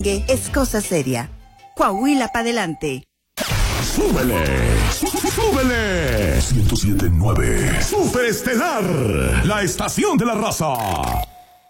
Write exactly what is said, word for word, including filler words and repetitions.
merengue es cosa seria. Coahuila pa' adelante. ¡Súbele! ¡Súbele! ciento siete punto nueve Superestelar, la estación de la raza.